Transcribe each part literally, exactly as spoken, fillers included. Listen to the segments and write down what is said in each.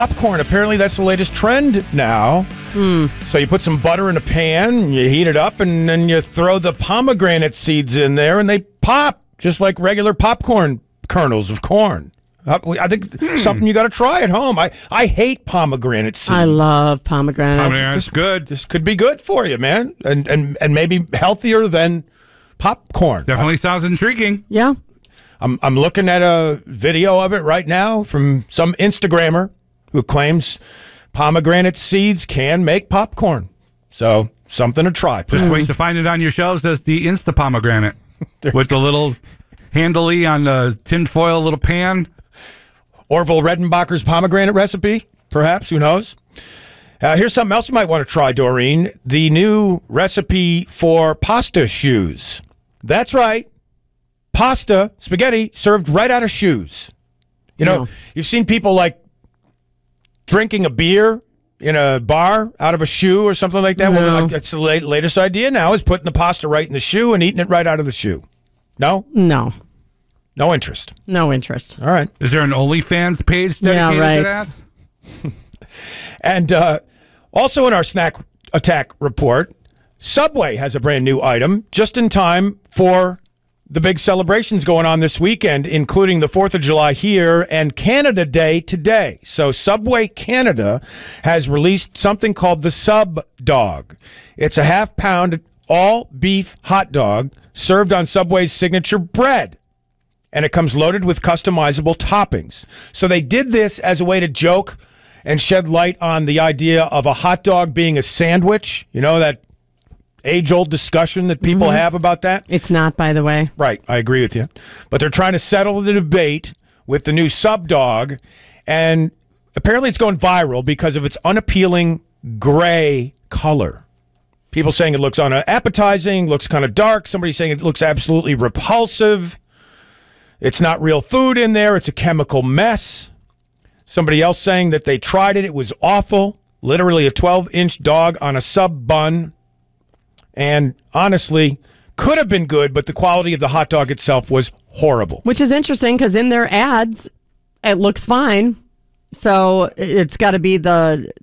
Popcorn. Apparently, that's the latest trend now. Mm. So you put some butter in a pan, you heat it up, and then you throw the pomegranate seeds in there, and they pop just like regular popcorn kernels of corn. I think hmm. something you got to try at home. I, I hate pomegranate seeds. I love pomegranates. Pomegranate's good. This could be good for you, man, and and and maybe healthier than popcorn. Definitely sounds intriguing. Yeah. I'm I'm looking at a video of it right now from some Instagrammer who claims pomegranate seeds can make popcorn. So something to try. Just wait to find it on your shelves as the Insta pomegranate with the little handily on the tinfoil little pan. Orville Redenbacher's pomegranate recipe, perhaps. Who knows? Uh, here's something else you might want to try, Doreen. The new recipe for pasta shoes. That's right. Pasta, spaghetti, served right out of shoes. You know, no. You've seen people like drinking a beer in a bar out of a shoe or something like that. No. Well, like, it's the late, latest idea now is putting the pasta right in the shoe and eating it right out of the shoe. No? No. No interest. No interest. All right. Is there an OnlyFans page dedicated yeah, right. to that? And uh, also in our snack attack report, Subway has a brand new item just in time for the big celebrations going on this weekend, including the fourth of July here and Canada Day today. So Subway Canada has released something called the Sub Dog. It's a half-pound all-beef hot dog served on Subway's signature bread. And it comes loaded with customizable toppings. So they did this as a way to joke and shed light on the idea of a hot dog being a sandwich. You know, that age-old discussion that people mm-hmm. have about that? It's not, by the way. Right, I agree with you. But they're trying to settle the debate with the new Sub Dog. And apparently it's going viral because of its unappealing gray color. People saying it looks unappetizing, looks kind of dark. Somebody saying it looks absolutely repulsive. It's not real food in there. It's a chemical mess. Somebody else saying that they tried it. It was awful. Literally a twelve-inch dog on a sub bun. And honestly, could have been good, but the quality of the hot dog itself was horrible. Which is interesting because in their ads, it looks fine. So it's got to be the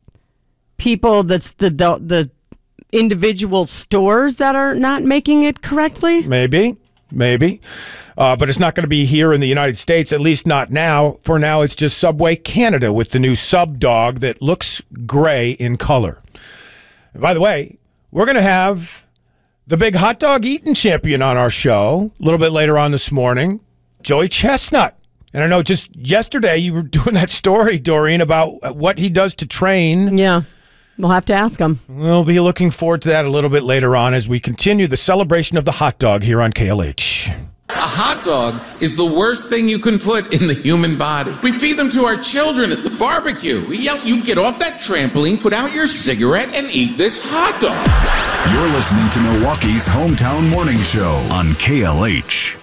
people that's the, the the individual stores that are not making it correctly. Maybe. Maybe. Uh, but it's not going to be here in the United States, at least not now. For now, it's just Subway Canada with the new Sub Dog that looks gray in color. And by the way, we're going to have the big hot dog eating champion on our show a little bit later on this morning, Joey Chestnut. And I know just yesterday you were doing that story, Doreen, about what he does to train. Yeah. We'll have to ask him. We'll be looking forward to that a little bit later on as we continue the celebration of the hot dog here on K L H. A hot dog is the worst thing you can put in the human body. We feed them to our children at the barbecue. We yell, you get off that trampoline, put out your cigarette, and eat this hot dog. You're listening to Milwaukee's Hometown Morning Show on K L H.